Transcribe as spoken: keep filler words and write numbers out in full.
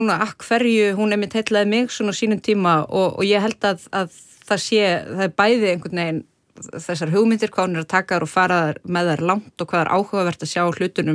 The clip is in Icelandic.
svona að hverju hún einmitt heillaði mig svona á sínum tíma og, og ég held að, að það sé, það er bæði einhvern veginn þessar hugmyndir, hvað hún er að taka þær og fara þær með þær langt og hvað er áhugavert að sjá hlutunum